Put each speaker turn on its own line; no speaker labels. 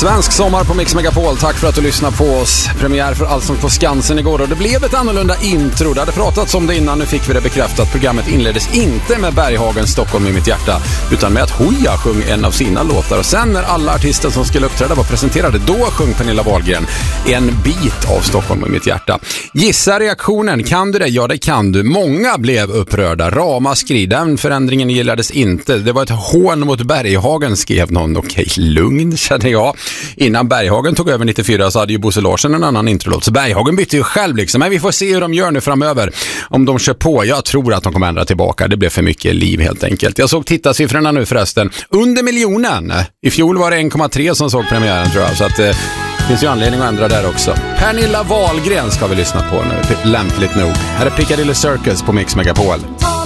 Svensk sommar på Mix Megapol. Tack för att du lyssnar på oss. Premiär för Allsång på Skansen igår och det blev ett annorlunda intro. Det hade pratats om det innan, nu fick vi det bekräftat. Programmet inleddes inte med Berghagens Stockholm i mitt hjärta utan med att Hooja sjöng en av sina låtar. Och sen när alla artister som skulle uppträda var presenterade, då sjöng Pernilla Wahlgren en bit av Stockholm i mitt hjärta. Gissa reaktionen, kan du det? Ja, det kan du. Många blev upprörda. Ramaskri, den förändringen gillades inte. Det var ett hån mot Berghagen, skrev någon. Okej, lugn, kände jag. Innan Berghagen tog över 94 så hade ju Bosse Larsson en annan introlåt. Så Berghagen bytte ju själv liksom. Men vi får se hur de gör nu framöver. Om de kör på, jag tror att de kommer ändra tillbaka. Det blev för mycket liv helt enkelt. Jag såg tittarsiffrorna nu förresten. Under miljonen. I fjol var det 1,3 som såg premiären, tror jag. Så att det finns ju anledning att ändra där också. Pernilla Wahlgren ska vi lyssna på nu. Lämpligt nog. Här är Piccadilly Circus på Mix Megapol.